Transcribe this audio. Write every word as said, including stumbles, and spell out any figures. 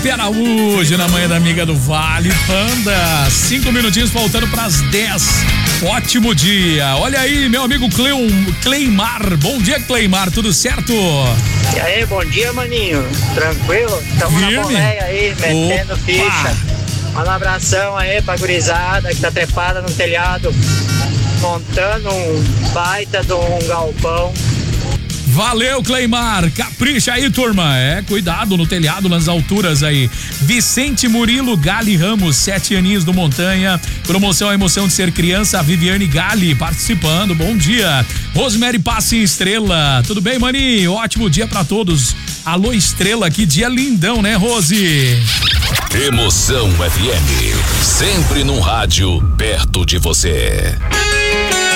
Felipe Araújo na manhã da amiga do Vale Panda. Cinco minutinhos faltando pras dez. Ótimo dia. Olha aí, meu amigo Cleum, Cleimar. Bom dia, Cleimar. Tudo certo? E aí, bom dia, maninho. Tranquilo? Tamo Firme. na boleia aí, metendo Opa. ficha. Manda um abração aí pra gurizada que tá trepada no telhado, montando um baita de um galpão. Valeu, Cleimar. Capricha aí, turma. É, cuidado no telhado, nas alturas aí. Vicente Murilo Gali Ramos, sete aninhos do Montanha. Promoção A Emoção de Ser Criança. A Viviane Gali participando. Bom dia. Rosemary Passe Estrela. Tudo bem, maninho? Ótimo dia pra todos. Alô, Estrela, que dia lindão, né, Rose? Emoção F M. Sempre num rádio perto de você.